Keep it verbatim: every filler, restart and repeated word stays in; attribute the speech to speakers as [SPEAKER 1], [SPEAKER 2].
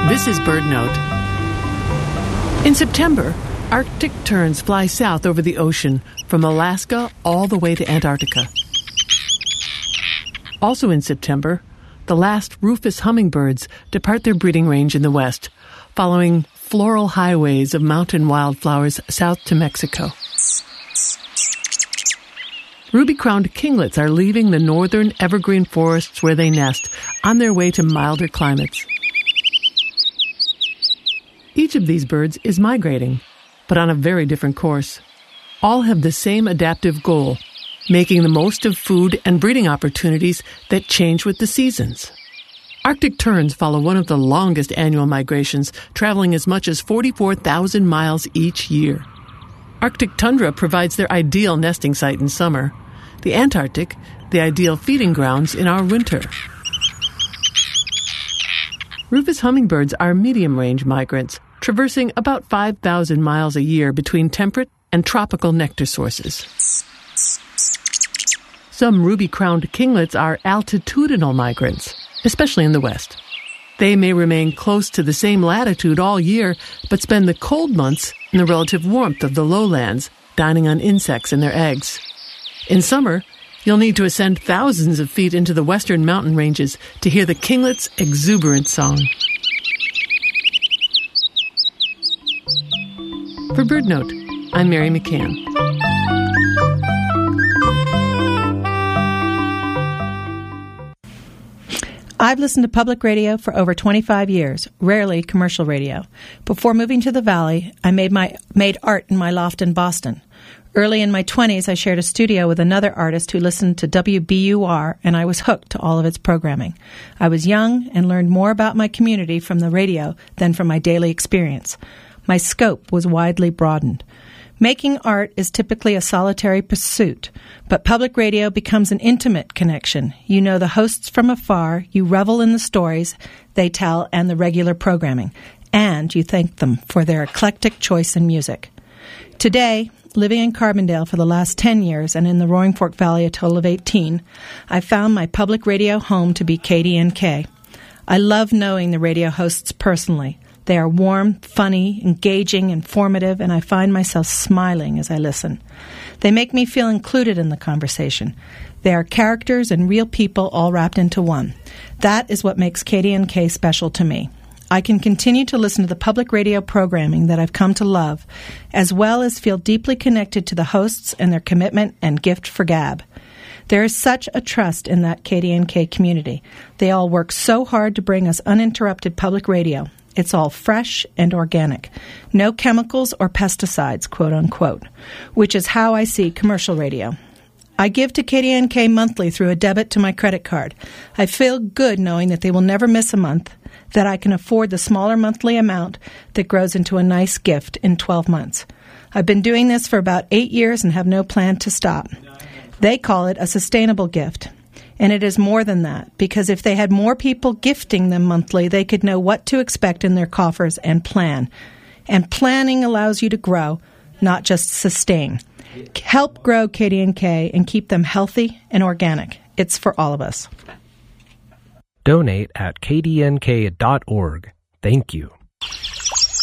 [SPEAKER 1] This is BirdNote. In September, Arctic terns fly south over the ocean from Alaska all the way to Antarctica. Also in September, the last rufous hummingbirds depart their breeding range in the west, following floral highways of mountain wildflowers south to Mexico. Ruby-crowned kinglets are leaving the northern evergreen forests where they nest on their way to milder climates. Each of these birds is migrating, but on a very different course. All have the same adaptive goal, making the most of food and breeding opportunities that change with the seasons. Arctic terns follow one of the longest annual migrations, traveling as much as forty-four thousand miles each year. Arctic tundra provides their ideal nesting site in summer. The Antarctic, the ideal feeding grounds in our winter. Rufous hummingbirds are medium-range migrants, traversing about five thousand miles a year between temperate and tropical nectar sources. Some ruby-crowned kinglets are altitudinal migrants, especially in the west. They may remain close to the same latitude all year, but spend the cold months in the relative warmth of the lowlands, dining on insects and their eggs. In summer, you'll need to ascend thousands of feet into the western mountain ranges to hear the kinglet's exuberant song. For BirdNote, I'm Mary McCann.
[SPEAKER 2] I've listened to public radio for over twenty-five years, rarely commercial radio. Before moving to the Valley, I made my made art in my loft in Boston. Early in my twenties, I shared a studio with another artist who listened to W B U R, and I was hooked to all of its programming. I was young and learned more about my community from the radio than from my daily experience. My scope was widely broadened. Making art is typically a solitary pursuit, but public radio becomes an intimate connection. You know the hosts from afar, you revel in the stories they tell and the regular programming, and you thank them for their eclectic choice in music. Today, living in Carbondale for the last ten years and in the Roaring Fork Valley a total of eighteen, I found my public radio home to be K D N K. I love knowing the radio hosts personally. They are warm, funny, engaging, informative, and I find myself smiling as I listen. They make me feel included in the conversation. They are characters and real people all wrapped into one. That is what makes K D N K special to me. I can continue to listen to the public radio programming that I've come to love, as well as feel deeply connected to the hosts and their commitment and gift for gab. There is such a trust in that K D N K community. They all work so hard to bring us uninterrupted public radio. It's all fresh and organic. No chemicals or pesticides, quote unquote, which is how I see commercial radio. I give to K D N K monthly through a debit to my credit card. I feel good knowing that they will never miss a month, that I can afford the smaller monthly amount that grows into a nice gift in twelve months. I've been doing this for about eight years and have no plan to stop. They call it a sustainable gift. And it is more than that, because if they had more people gifting them monthly, they could know what to expect in their coffers and plan. And planning allows you to grow, not just sustain. Help grow K D N K and keep them healthy and organic. It's for all of us.
[SPEAKER 3] Donate at k d n k dot org. Thank you.